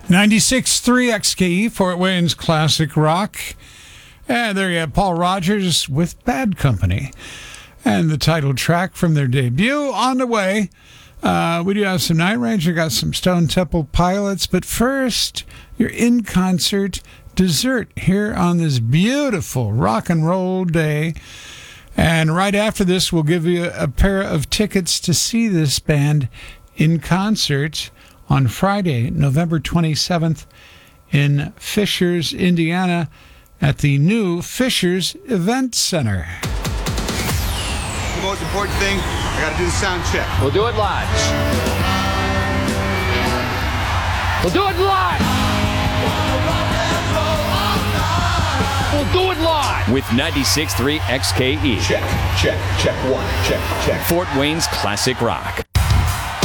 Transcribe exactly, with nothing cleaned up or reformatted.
ninety-six point three X K E, Fort Wayne's Classic Rock. And there you have Paul Rogers with Bad Company. And the title track from their debut, On the Way. Uh, we do have some Night Ranger, got some Stone Temple Pilots. But first, your in-concert dessert here on this beautiful rock and roll day. And right after this, we'll give you a pair of tickets to see this band in concert on Friday, November twenty-seventh in Fishers, Indiana, at the new Fishers Event Center. The most important thing, I got to do the sound check. We'll do it live. We'll do it live. We'll do it live. With ninety-six point three X K E. Check, check, check one, check, check. Fort Wayne's Classic Rock.